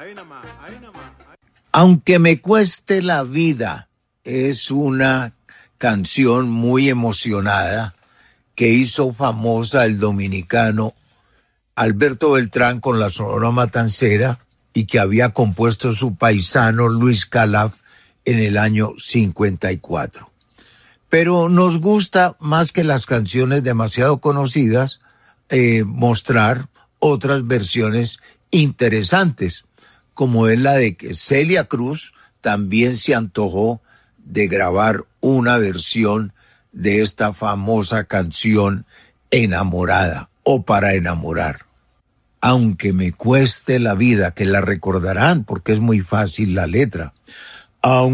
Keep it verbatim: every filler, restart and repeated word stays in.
Aunque me cueste la vida, es una canción muy emocionada que hizo famosa el dominicano Alberto Beltrán con la Sonora Matancera y que había compuesto su paisano Luis Calaf en el año cincuenta y cuatro. Pero nos gusta, más que las canciones demasiado conocidas, eh, mostrar otras versiones interesantes, como es la de que Celia Cruz también se antojó de grabar una versión de esta famosa canción Enamorada o Para enamorar. Aunque me cueste la vida, que la recordarán porque es muy fácil la letra. Aunque